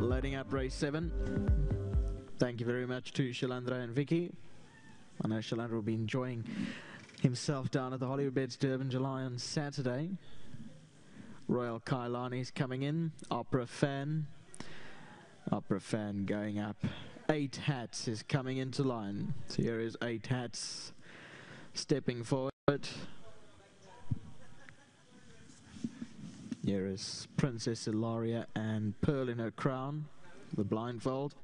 Loading up race 7. Thank you very much to Shalandra and Vicky. I know Shalandra will be enjoying himself down at the Hollywoodbets Durban July on Saturday. Royal Kailani's coming in. Opera Fan going up. 8 Hats is coming into line. So here is 8 Hats stepping forward. Here is Princess Ilaria and Pearl in her crown, the blindfold.